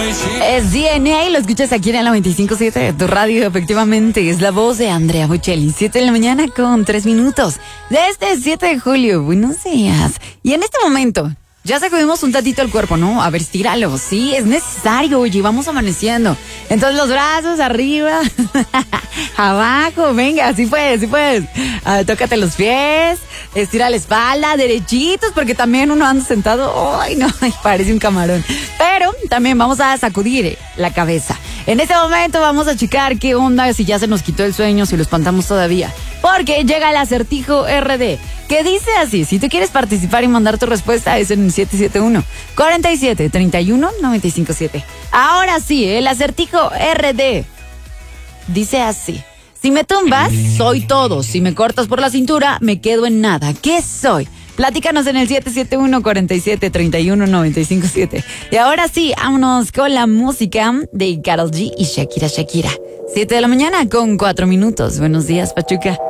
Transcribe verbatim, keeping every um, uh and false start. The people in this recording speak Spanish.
Es D N A y lo escuchas aquí en el noventa y cinco punto siete de tu radio. Efectivamente, es la voz de Andrea Bocelli. siete de la mañana con tres minutos. De este siete de julio. Buenos días. Y en este momento, ya sacudimos un tantito el cuerpo, ¿no? A ver, estíralo. Sí, es necesario. Oye, vamos amaneciendo. Entonces, los brazos arriba, abajo. Venga, así puedes, así puedes. Ah, tócate los pies, estira la espalda, derechitos, porque también uno anda sentado. Ay, no, parece un camarón. Pero también vamos a sacudir la cabeza. En este momento vamos a checar qué onda, si ya se nos quitó el sueño, si lo espantamos todavía. Porque llega el acertijo R D, que dice así: si tú quieres participar y mandar tu respuesta, es en el siete siete uno, cuatro siete, tres uno, nueve cinco siete. Ahora sí, el acertijo R D dice así: si me tumbas, soy todo. Si me cortas por la cintura, me quedo en nada. ¿Qué soy? Platícanos en el siete siete uno, cuatro siete, tres uno, nueve cinco siete. Y ahora sí, vámonos con la música de Karol G y Shakira Shakira. siete de la mañana con cuatro minutos. Buenos días, Pachuca.